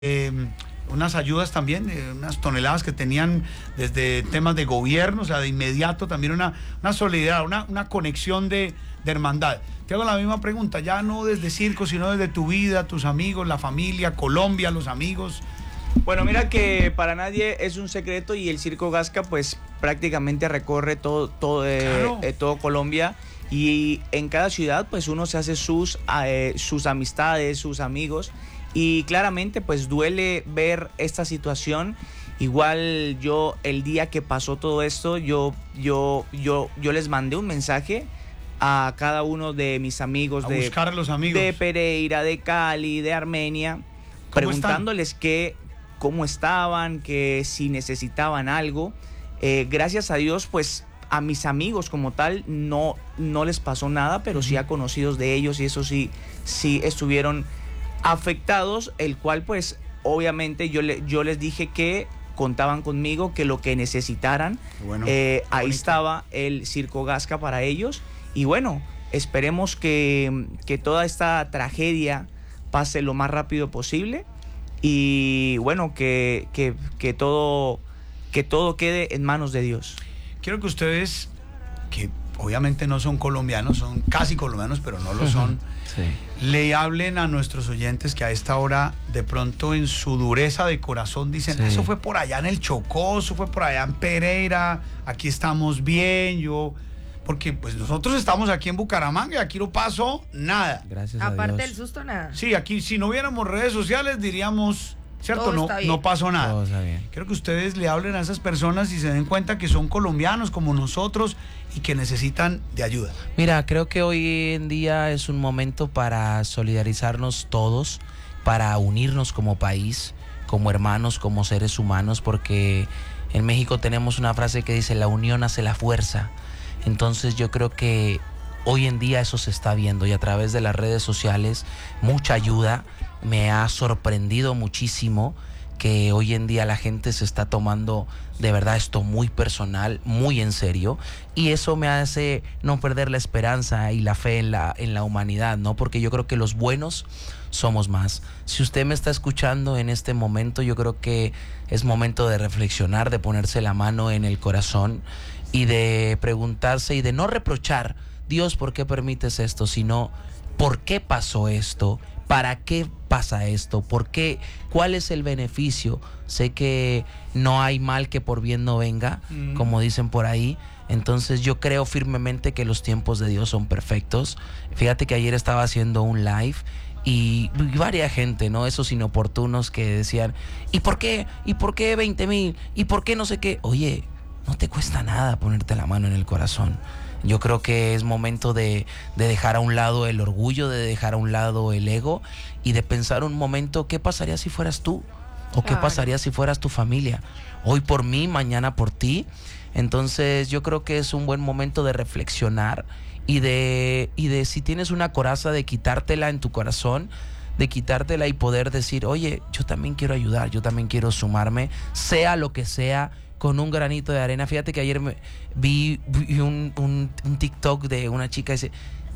unas ayudas también, unas toneladas que tenían desde temas de gobierno, o sea, de inmediato también una solidaridad, una conexión de hermandad. Te hago la misma pregunta, ya no desde Circo, sino desde tu vida, tus amigos, la familia, Colombia, los amigos. Bueno, mira que para nadie es un secreto y el Circo Gasca pues prácticamente recorre todo Colombia, y en cada ciudad pues uno se hace sus amistades, sus amigos, y claramente pues duele ver esta situación. Igual yo el día que pasó todo esto, yo les mandé un mensaje a cada uno de mis amigos, buscar a los amigos de Pereira, de Cali, de Armenia, preguntándoles cómo estaban, que si necesitaban algo. Gracias a Dios, pues a mis amigos como tal no les pasó nada, pero sí a conocidos de ellos, y eso sí estuvieron afectados, el cual pues obviamente yo les dije que contaban conmigo, que lo que necesitaran, ahí estaba el Circo Gasca para ellos. Y bueno, esperemos que toda esta tragedia pase lo más rápido posible, y bueno, que todo quede en manos de Dios. Quiero que ustedes, que obviamente no son colombianos, son casi colombianos, pero no lo son, sí, le hablen a nuestros oyentes que a esta hora, de pronto en su dureza de corazón, dicen, sí, eso fue por allá en el Chocó, eso fue por allá en Pereira, aquí estamos bien, porque pues nosotros estamos aquí en Bucaramanga y aquí no pasó nada. Gracias a Dios. Aparte del susto, nada. Sí, aquí si no hubiéramos redes sociales diríamos, ¿cierto? Todo está bien. No pasó nada. Todo está bien. Quiero que ustedes le hablen a esas personas y se den cuenta que son colombianos como nosotros y que necesitan de ayuda. Mira, creo que hoy en día es un momento para solidarizarnos todos, para unirnos como país, como hermanos, como seres humanos, porque en México tenemos una frase que dice: la unión hace la fuerza. Entonces yo creo que hoy en día eso se está viendo, y a través de las redes sociales mucha ayuda. Me ha sorprendido muchísimo que hoy en día la gente se está tomando de verdad esto muy personal, muy en serio, y eso me hace no perder la esperanza y la fe en la humanidad, ¿no? Porque yo creo que los buenos somos más. Si usted me está escuchando en este momento, yo creo que es momento de reflexionar, de ponerse la mano en el corazón y de preguntarse y de no reprochar: Dios, ¿por qué permites esto? Sino, ¿por qué pasó esto? ¿Para qué pasa esto? ¿Por qué? ¿Cuál es el beneficio? Sé que no hay mal que por bien no venga, como dicen por ahí. Entonces yo creo firmemente que los tiempos de Dios son perfectos. Fíjate que ayer estaba haciendo un live y varias gente, ¿no? Esos inoportunos que decían, ¿y por qué? ¿Y por qué 20,000? ¿Y por qué no sé qué? Oye, no te cuesta nada ponerte la mano en el corazón. Yo creo que es momento de dejar a un lado el orgullo, de dejar a un lado el ego y de pensar un momento: ¿qué pasaría si fueras tú? ¿O qué pasaría si fueras tu familia? Hoy por mí, mañana por ti. Entonces yo creo que es un buen momento de reflexionar y de si tienes una coraza, de quitártela en tu corazón, de quitártela y poder decir: oye, yo también quiero ayudar, yo también quiero sumarme, sea lo que sea, con un granito de arena. Fíjate que ayer vi un TikTok de una chica que dice: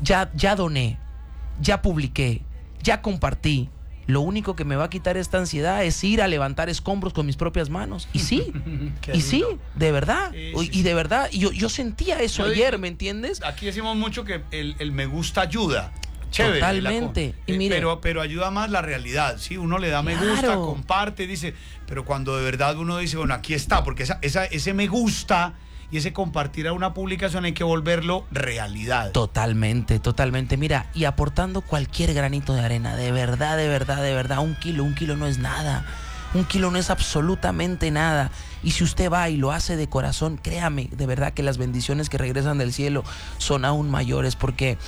ya doné, ya publiqué, ya compartí. Lo único que me va a quitar esta ansiedad es ir a levantar escombros con mis propias manos. Y sí, y sí, de verdad. Y de verdad, yo sentía eso ayer, ¿me entiendes? Aquí decimos mucho que el me gusta ayuda. Chévere, totalmente. Y mire, pero ayuda más la realidad, ¿sí? Uno le da me gusta, comparte, dice, pero cuando de verdad uno dice, bueno, aquí está, porque ese me gusta y ese compartir a una publicación hay que volverlo realidad. Totalmente, totalmente. Mira, y aportando cualquier granito de arena, de verdad, un kilo no es nada. Un kilo no es absolutamente nada. Y si usted va y lo hace de corazón, créame, de verdad que las bendiciones que regresan del cielo son aún mayores, porque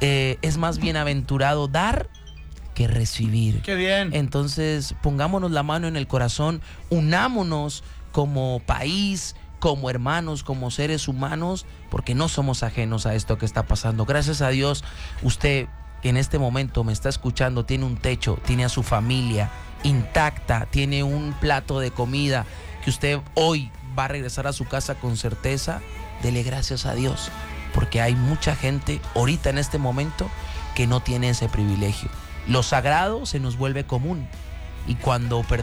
es más bienaventurado dar que recibir. ¡Qué bien! Entonces, pongámonos la mano en el corazón, unámonos como país, como hermanos, como seres humanos, porque no somos ajenos a esto que está pasando. Gracias a Dios, usted que en este momento me está escuchando tiene un techo, tiene a su familia intacta, tiene un plato de comida, que usted hoy va a regresar a su casa con certeza. Dele gracias a Dios, porque hay mucha gente ahorita en este momento que no tiene ese privilegio. Lo sagrado se nos vuelve común y cuando